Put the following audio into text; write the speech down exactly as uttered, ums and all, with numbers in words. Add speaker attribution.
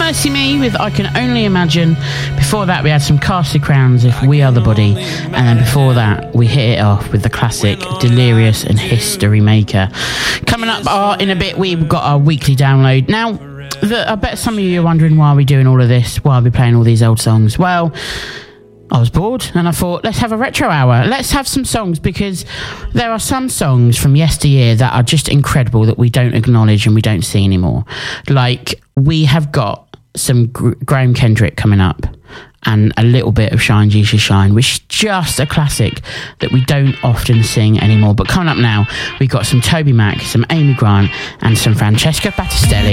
Speaker 1: Mercy Me with I Can Only Imagine. Before that, we had some Castle Crowns, If We Are the Body. And then before that, we hit it off with the classic Delirious and History Maker. Coming up uh, in a bit, we've got our weekly download. Now, the, I bet some of you are wondering why we're doing all of this, why we're playing all these old songs. Well, I was bored and I thought, let's have a retro hour. Let's have some songs, because there are some songs from yesteryear that are just incredible that we don't acknowledge and we don't see anymore. Like, we have got some Gr- Graham Kendrick coming up and a little bit of Shine Jesus Shine, which is just a classic that we don't often sing anymore. But coming up now, we've got some Toby Mac, some Amy Grant and some Francesca Battistelli.